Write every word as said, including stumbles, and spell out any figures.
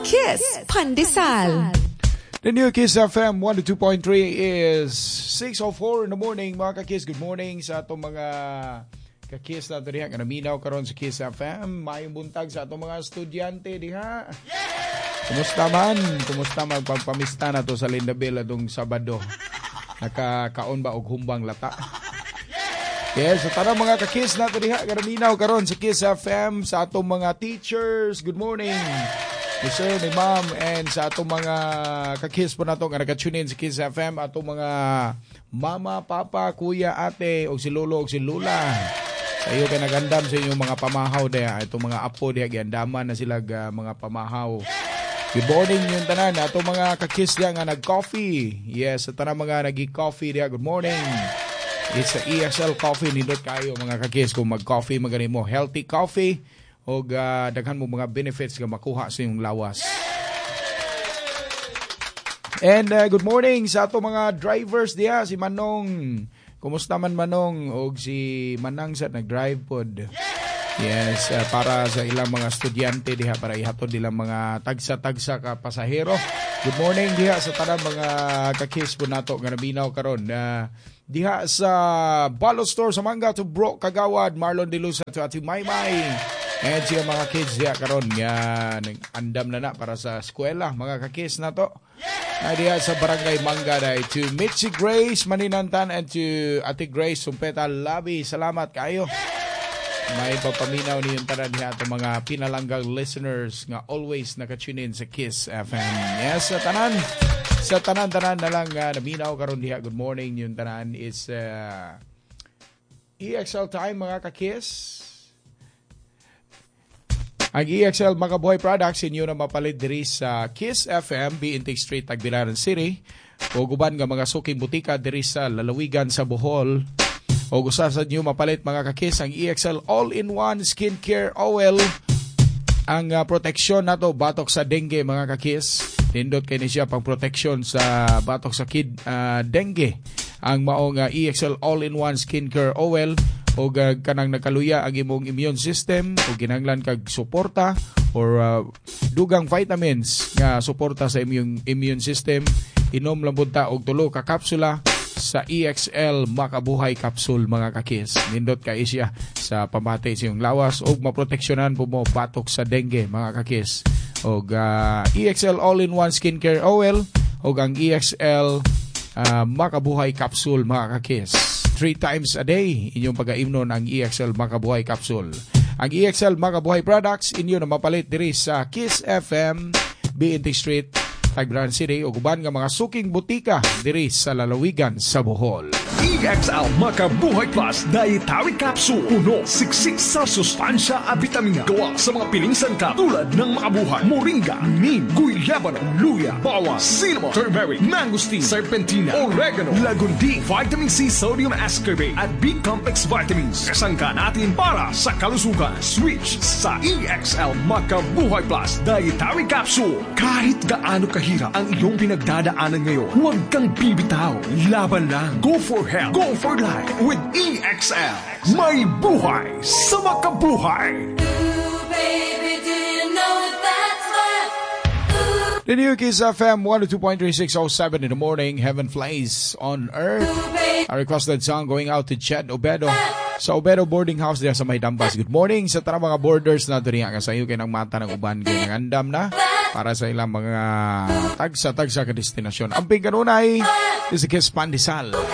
Kiss Pandesal. The new Kiss F M one oh two point three is six oh four in the morning, mga ka-Kiss. Good morning sa atong mga ka-Kiss nato diha nga naminaw karon sa Kiss F M. Mayong buntag sa atong mga estudyante diha. Kumusta man? Kumusta magpagpamista na to sa Lindabel atong Sabado? Nakakaon ba og humbang lata? Yes, so tara mga ka-Kiss nato diha nga naminaw karon sa Kiss F M, sa atong mga teachers. Good morning. Ni sir, ni ma'am, and sa atong mga ka-Kiss po na ito nga nag-tune in sa Kiss F M, atong mga mama, papa, kuya, ate, o si lolo, o si lula. Sa iyo kay nagandam sa inyong mga pamahaw daya, itong mga apo daya, giandaman na sila uh, mga pamahaw. Good morning yung tanan, atong mga ka-Kiss daya nga nag-coffee. Yes, sa tanan mga nag-coffee daya, good morning. It's a E X L coffee, nindot kayo mga ka-Kiss kung mag-coffee, magaling mo. Healthy coffee. O uh, daghan mo mga benefits nga makuha sa iyong lawas. And uh, good morning sa ato mga drivers diha, si Manong. Kumusta man Manong? O si Manang sa nag-drive pod. Yes, uh, para sa ilang mga estudyante diha, para ihatod ilang mga tagsa-tagsa ka pasahero. Good morning diha sa tanang mga ka-Kiss po nato nga nabinaw karon. Uh, diha sa Balo Store sa Manga to Bro Kagawad, Marlon De Luz at Ati Maymay. And siya mga kids diya karon nga andam na na para sa eskwela, mga ka-Kiss na to. Na diya sa Barangay Manga dahil to Mitzi Grace Maninantan and to Ate Grace Sumpeta Labi. Salamat kayo. May papaminaw niyong tanan diya itong mga pinalanggang listeners nga always nakatune in sa Kiss F M. Yes, sa tanan. Sa tanan-tanan na lang uh, naminaw karon diya. Good morning yung tanan is uh, E X L time mga ka-Kiss. Ang E X L Makabuhay Products inyo na mapalit diri sa Kiss F M, Biintig Street, Tagbilaran City. O guban nga mga suking butika diri sa Lalawigan sa Bohol. O gusto sa inyo mapalit mga ka-Kiss ang E X L All-in-One Skincare Oil. Ang uh, proteksyon nato batok sa dengue mga ka-Kiss. Nindot kay ni siya pang proteksyon sa batok sa kid uh, dengue. Ang maong uh, E X L All-in-One Skincare Oil. O uh, kanang nakaluya ang imong immune system o ginanglan kag suporta or uh, dugang vitamins nga suporta sa immune immune system, inom lang bunta og tulo ka kapsula sa E X L Makabuhay Capsule mga ka-Kiss. Nindot kay siya sa pamati sa iyong lawas o maproteksyonan po mo batok sa dengue mga ka-Kiss. O uh, E X L All-in-One Skincare Oil o ang E X L uh, Makabuhay Capsule mga ka-Kiss. Three times a day, inyong pag-aimnon ang E X L Makabuhay Capsule. Ang E X L Makabuhay Products, inyo na mapalit diri sa Kiss F M, Biintig Street, Tagbilaran City, o guban nga mga suking butika diri sa Lalawigan sa Bohol. E X L Makabuhay Plus Dietary Capsule. Puno, siksik sa sustansya at vitamina. Gawa sa mga piling sangkap tulad ng makabuhay, moringa, neem, guyabano, luya, bawang, cinnamon, turmeric, mangosteen, serpentina, oregano, lagundi, vitamin C, sodium ascorbate at B-complex vitamins. Kasangka natin para sa kalusugan. Switch sa E X L Makabuhay Plus Dietary Capsule. Kahit gaano kahirap ang iyong pinagdadaanan ngayon, huwag kang bibitaw. Laban lang. Go for health. Go for life with E X L. May buhay sa makabuhay. Ooh, baby, do you know that's what? Ooh. The new Kiss F M one oh two point three, six oh seven in the morning. Heaven Flies on Earth. A requested song going out to Chet Obedo sa Obedo Boarding House diya sa May Dambas. Good morning sa tara mga boarders na diriya nga sa iyo kay nang mata ng uban kay nang andam na para sa ilang mga tagsa-tagsa ka destinasyon. Amping kanunay is a Kiss Pandesal.